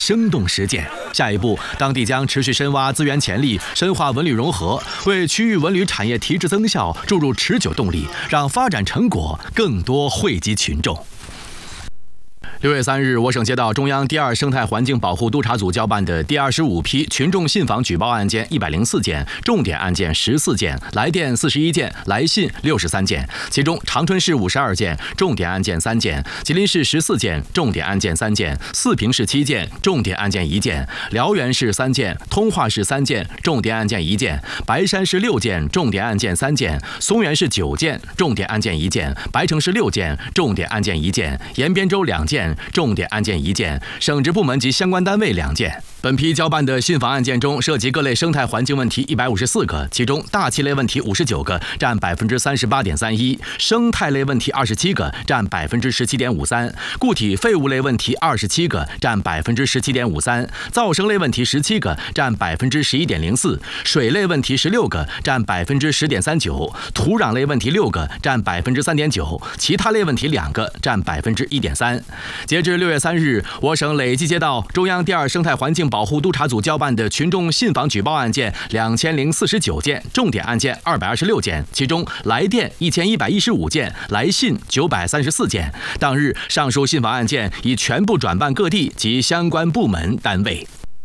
生动实践。下一步，当地将持续深挖资源潜力，深化文旅融合，为区域文旅产业提质增效注入持久动力，让发展成果更多惠及群众。6月3日，我省接到中央第2生态环境保护督察组交办的第25批群众信访举报案件104件，重点案件14件，来电41件，来信63件。其中，长春市52件，重点案件3件；吉林市14件，重点案件3件；四平市7件，重点案件1件；辽源市3件，通化市3件，重点案件1件；白山市6件，重点案件3件；松原市9件，重点案件1件；白城市6件，重点案件1件；延边州2件。重点案件1件，省直部门及相关单位2件。本批交办的信访案件中，涉及各类生态环境问题154个，其中大气类问题59个，占38.31%；生态类问题27个，占17.53%；固体废物类问题27个，占17.53%；噪声类问题17个，占11.04%；水类问题16个，占10.39%；土壤类问题6个，占3.9%；其他类问题2个，占1.3%。截至6月3日，我省累计接到中央第2生态环境保护督察组交办的群众信访举报案件2049件，重点案件226件，其中来电1115件，来信934件。当日，上述信访案件已全部转办各地及相关部门单位。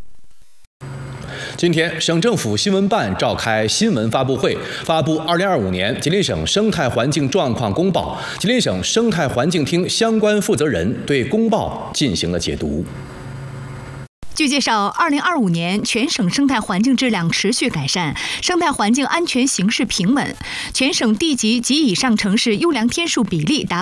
今天，省政府新闻办召开新闻发布会，发布2025年吉林省生态环境状况公报。吉林省生态环境厅相关负责人对公报进行了解读。 据介绍，2025年全省生态环境质量持续改善，生态环境安全形势平稳，全省地级及以上城市优良天数比例达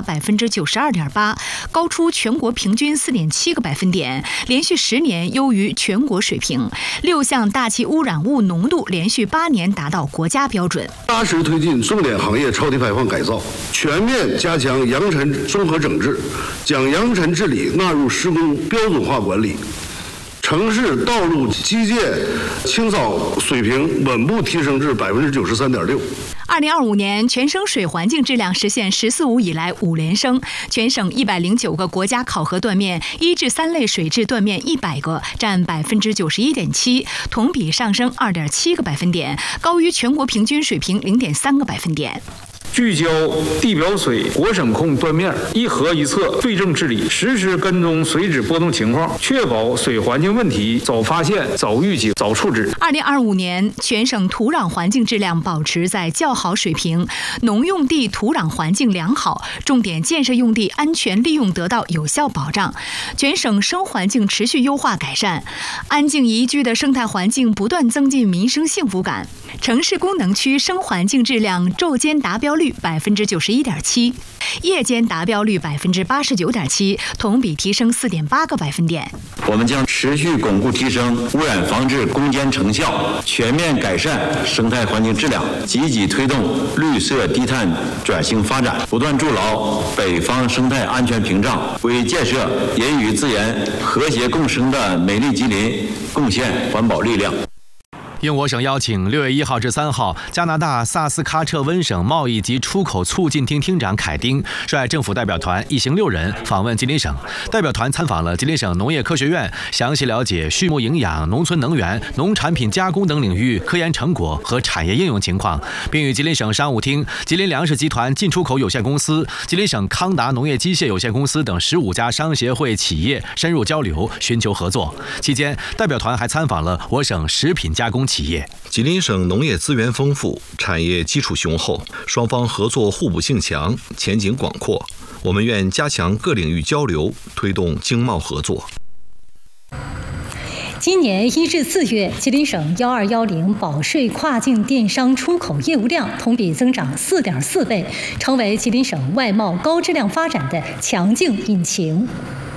92.8%，高出全国平均4.7个百分点，连续10年优于全国水平。6项大气污染物浓度连续8年达到国家标准。 扎实推进重点行业超低排放改造，全面加强扬尘综合整治，将扬尘治理纳入施工标准化管理。城市道路基建清扫水平稳步提升至93.6%。 2025年，全省水环境质量实现“14+5”以来5连升，全省109个国家考核断面，1至3类水质断面100个，占91.7%，同比上升2.7个百分点，高于全国平均水平0.3个百分点。 聚焦地表水国省控断面，一核一测对症治理，实时跟踪水质波动情况，确保水环境问题早发现、早预警、早处置。 2025年，全省土壤环境质量保持在较好水平，农用地土壤环境良好，重点建设用地安全利用得到有效保障。全省生环境持续优化改善，安静宜居的生态环境不断增进民生幸福感。城市功能区生环境质量昼间达标率91.7%，夜间达标率89.7%，同比提升4.8个百分点。 我们将持续巩固提升污染防治攻坚成效，全面改善生态环境质量，积极推动绿色低碳转型发展，不断筑牢北方生态安全屏障，为建设人与自然和谐共生的美丽吉林贡献环保力量。 应我省邀请，6月1号至3号，加拿大萨斯喀彻温省贸易及出口促进厅厅长凯丁率政府代表团1行6人访问吉林省。代表团参访了吉林省农业科学院，详细了解畜牧营养、农村能源、农产品加工等领域科研成果和产业应用情况，并与吉林省商务厅、吉林粮食集团进出口有限公司、吉林省康达农业机械有限公司等15家商协会企业深入交流，寻求合作。期间，代表团还参访了我省食品加工企业。 吉林省农业资源丰富，产业基础雄厚，双方合作互补性强，前景广阔。我们愿加强各领域交流，推动经贸合作。 今年1至4月，吉林省1210保税跨境电商出口业务量同比增长4.4倍，成为吉林省外贸高质量发展的强劲引擎。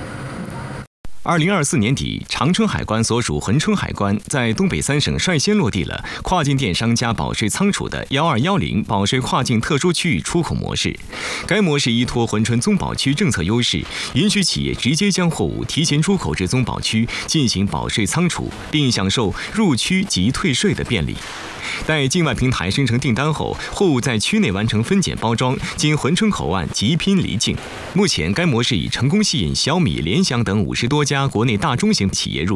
2024年底，长春海关所属珲春海关在东北3省率先落地了跨境电商加保税仓储的1210保税跨境特殊区域出口模式。该模式依托珲春综保区政策优势，允许企业直接将货物提前出口至综保区进行保税仓储，并享受入区及退税的便利。待境外平台生成订单后，货物在区内完成分拣包装，经珲春口岸集拼离境。目前，该模式已成功吸引小米、联想等50多家国内大中型企业入